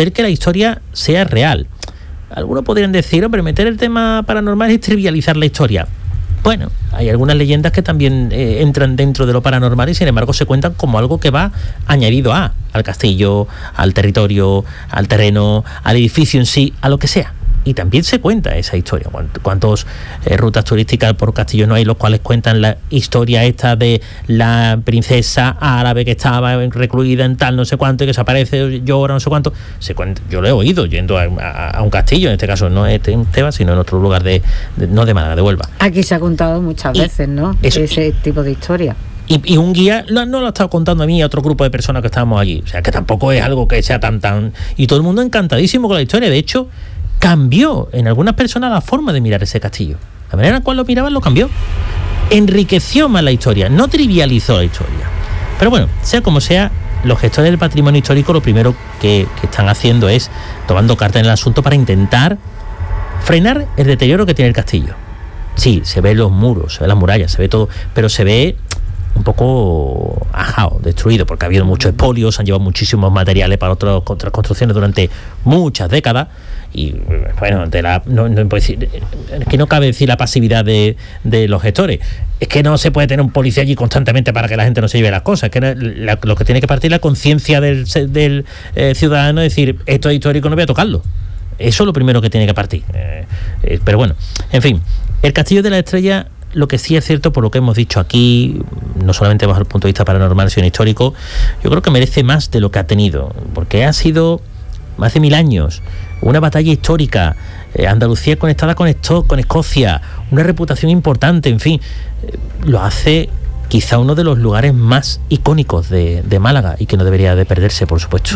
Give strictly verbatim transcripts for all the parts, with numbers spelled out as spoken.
hacer que la historia sea real. Algunos podrían decir, hombre, meter el tema paranormal es trivializar la historia. Bueno, hay algunas leyendas que también eh, entran dentro de lo paranormal y sin embargo se cuentan como algo que va añadido a, al castillo, al territorio, al terreno, al edificio en sí, a lo que sea. Y también se cuenta esa historia. ¿Cuántas eh, rutas turísticas por castillos no hay los cuales cuentan la historia esta de la princesa árabe que estaba recluida en tal no sé cuánto y que se aparece, llora no sé cuánto? Se cuenta, yo lo he oído yendo a, a, a un castillo, en este caso no en Tebas, sino en otro lugar de, de no de Málaga, de Huelva. Aquí se ha contado muchas y veces, ¿no? Eso, ese y, tipo de historia. Y, y un guía no, no lo ha estado contando a mí y a otro grupo de personas que estábamos allí. O sea, que tampoco es algo que sea tan tan... Y todo el mundo encantadísimo con la historia. De hecho, cambió en algunas personas la forma de mirar ese castillo. La manera en la cual lo miraban lo cambió. Enriqueció más la historia, no trivializó la historia. Pero bueno, sea como sea, los gestores del patrimonio histórico lo primero que, que están haciendo es tomando carta en el asunto para intentar frenar el deterioro que tiene el castillo. Sí, se ven los muros, se ven las murallas, se ve todo, pero se ve un poco ajado, destruido, porque ha habido muchos expolios, han llevado muchísimos materiales para otras, otras construcciones durante muchas décadas. Y bueno, de la, no, no puedo decir, es que no cabe decir la pasividad de, de los gestores. Es que no se puede tener un policía allí constantemente para que la gente no se lleve las cosas. Es que la, lo que tiene que partir es la conciencia del, del eh, ciudadano, es decir, esto es histórico, no voy a tocarlo. Eso es lo primero que tiene que partir. Eh, eh, pero bueno, en fin, el Castillo de la Estrella, lo que sí es cierto, por lo que hemos dicho aquí, no solamente bajo el punto de vista paranormal, sino histórico, yo creo que merece más de lo que ha tenido, porque ha sido más de mil años, una batalla histórica, eh, Andalucía conectada con, esto, con Escocia, una reputación importante, en fin, eh, lo hace quizá uno de los lugares más icónicos de, de Málaga y que no debería de perderse, por supuesto.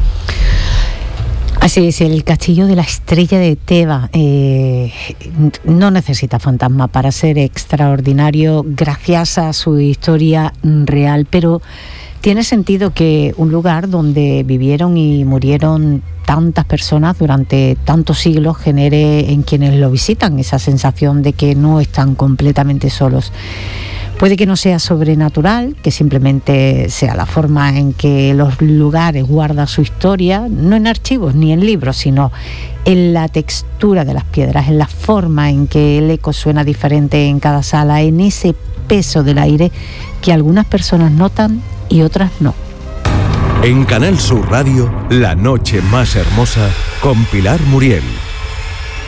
Así es, el Castillo de la Estrella de Tebas eh, no necesita fantasma para ser extraordinario gracias a su historia real, pero tiene sentido que un lugar donde vivieron y murieron tantas personas durante tantos siglos genere en quienes lo visitan esa sensación de que no están completamente solos. Puede que no sea sobrenatural, que simplemente sea la forma en que los lugares guardan su historia, no en archivos ni en libros, sino en la textura de las piedras, en la forma en que el eco suena diferente en cada sala, en ese peso del aire que algunas personas notan y otras no. En Canal Sur Radio, La Noche Más Hermosa, con Pilar Muriel.